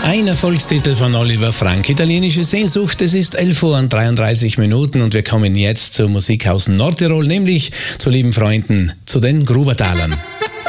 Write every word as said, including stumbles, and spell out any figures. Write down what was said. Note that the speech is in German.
Ein Erfolgstitel von Oliver Frank, italienische Sehnsucht. Es ist elf Uhr und dreiunddreißig Minuten und wir kommen jetzt zur Musik aus Nordtirol, nämlich zu lieben Freunden, zu den Grubertalern.